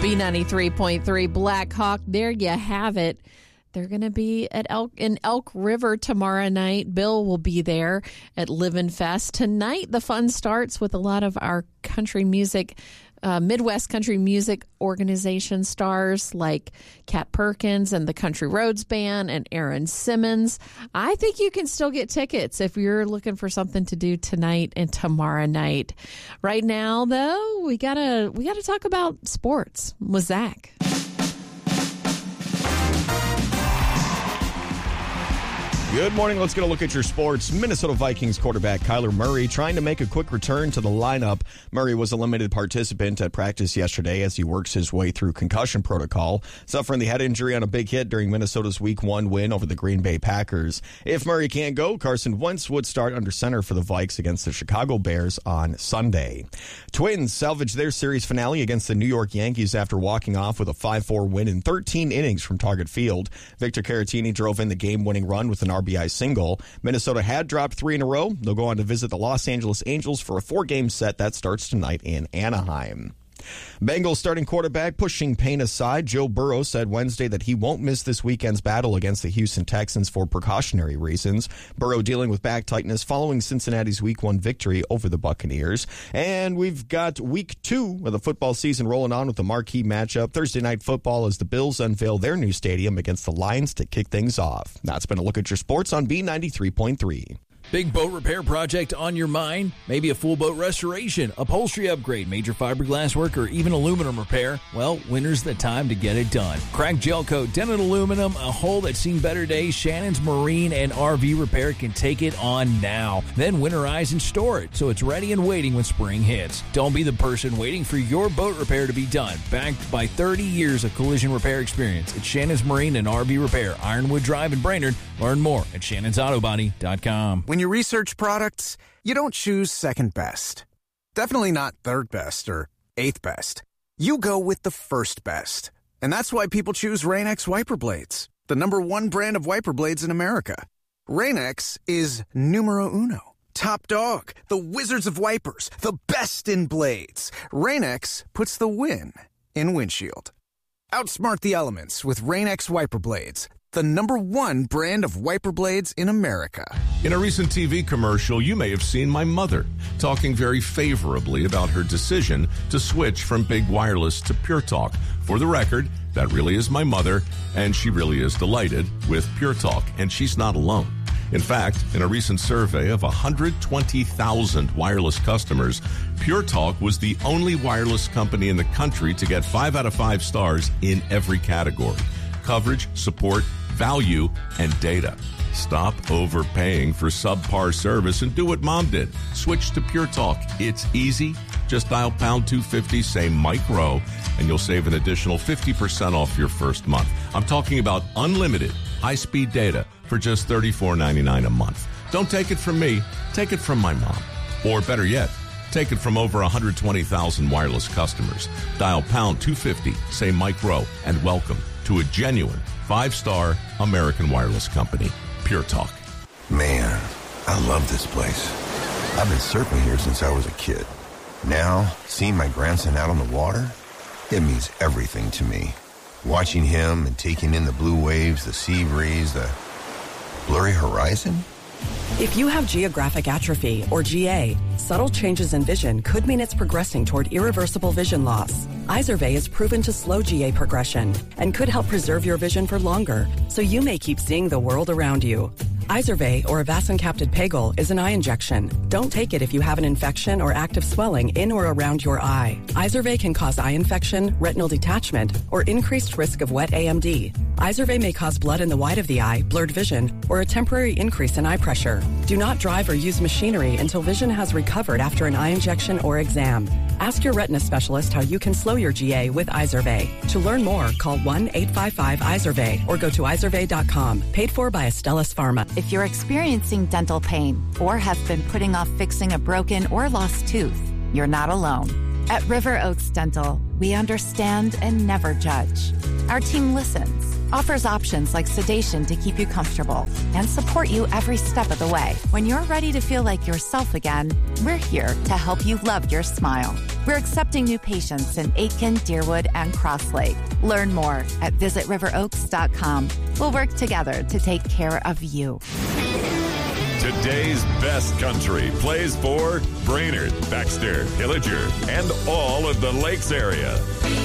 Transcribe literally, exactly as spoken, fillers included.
B ninety-three point three Black Hawk. There you have it. They're going to be at Elk in Elk River tomorrow night. Bill will be there at Livin' Fest. Tonight, the fun starts with a lot of our country music, uh, Midwest country music organization stars like Kat Perkins and the Country Roads Band and Aaron Simmons. I think you can still get tickets if you're looking for something to do tonight and tomorrow night. Right now, though, we gotta we gotta talk about sports with Zach. Good morning. Let's get a look at your sports. Minnesota Vikings quarterback Kyler Murray trying to make a quick return to the lineup. Murray was a limited participant at practice yesterday as he works his way through concussion protocol, suffering the head injury on a big hit during Minnesota's Week one win over the Green Bay Packers. If Murray can't go, Carson Wentz would start under center for the Vikes against the Chicago Bears on Sunday. Twins salvaged their series finale against the New York Yankees after walking off with a five four win in thirteen innings from Target Field. Victor Caratini drove in the game-winning run with an R B I single. Minnesota had dropped three in a row. They'll go on to visit the Los Angeles Angels for a four-game set that starts tonight in Anaheim. Bengals starting quarterback pushing pain aside, Joe Burrow said Wednesday that he won't miss this weekend's battle against the Houston Texans for precautionary reasons. Burrow dealing with back tightness following Cincinnati's Week one victory over the Buccaneers. And we've got Week two of the football season rolling on with the marquee matchup Thursday Night Football as the Bills unveil their new stadium against the Lions to kick things off. That's been a look at your sports on B ninety-three point three. Big boat repair project on your mind? Maybe a full boat restoration, upholstery upgrade, major fiberglass work, or even aluminum repair? Well, winter's the time to get it done. Cracked gel coat, dented aluminum, a hull that's seen better days, Shannon's Marine and R V Repair can take it on now. Then winterize and store it so it's ready and waiting when spring hits. Don't be the person waiting for your boat repair to be done. Backed by thirty years of collision repair experience, it's Shannon's Marine and R V Repair, Ironwood Drive in Brainerd. Learn more at shannons auto body dot com. When you research products, you don't choose second best. Definitely not third best or eighth best. You go with the first best. And that's why people choose Rain-X wiper blades, the number one brand of wiper blades in America. Rain-X is numero uno. Top dog, the wizards of wipers, the best in blades. Rain-X puts the win in windshield. Outsmart the elements with Rain-X wiper blades, the number one brand of wiper blades in America. In a recent T V commercial, you may have seen my mother talking very favorably about her decision to switch from big wireless to Pure Talk. For the record, that really is my mother, and she really is delighted with Pure Talk, and she's not alone. In fact, in a recent survey of one hundred twenty thousand wireless customers, Pure Talk was the only wireless company in the country to get five out of five stars in every category: coverage, support, value, and data. Stop overpaying for subpar service and do what Mom did. Switch to Pure Talk. It's easy. Just dial pound two fifty, say Mike Rowe, and you'll save an additional fifty percent off your first month. I'm talking about unlimited high-speed data for just thirty-four ninety-nine a month. Don't take it from me. Take it from my mom. Or better yet, take it from over one hundred twenty thousand wireless customers. Dial pound two fifty, say Mike Rowe, and welcome to a genuine five-star American wireless company, Pure Talk. Man, I love this place. I've been surfing here since I was a kid. Now, seeing my grandson out on the water, it means everything to me. Watching him and taking in the blue waves, the sea breeze, the blurry horizon. If you have geographic atrophy, or G A, subtle changes in vision could mean it's progressing toward irreversible vision loss. Izervay is proven to slow G A progression and could help preserve your vision for longer, so you may keep seeing the world around you. Izervay, or avacincaptad pegol, is an eye injection. Don't take it if you have an infection or active swelling in or around your eye. Izervay can cause eye infection, retinal detachment, or increased risk of wet A M D. Izervay may cause blood in the white of the eye, blurred vision, or a temporary increase in eye pressure. Do not drive or use machinery until vision has recovered after an eye injection or exam. Ask your retina specialist how you can slow your G A with Izervay. To learn more, call one eight five five Izervay or go to izervay dot com. Paid for by Astellas Pharma. If you're experiencing dental pain or have been putting off fixing a broken or lost tooth, you're not alone. At River Oaks Dental, we understand and never judge. Our team listens, offers options like sedation to keep you comfortable, and support you every step of the way. When you're ready to feel like yourself again, we're here to help you love your smile. We're accepting new patients in Aitkin, Deerwood, and Cross Lake. Learn more at visit river oaks dot com. We'll work together to take care of you. Today's best country plays for Brainerd, Baxter, Pillager, and all of the Lakes area.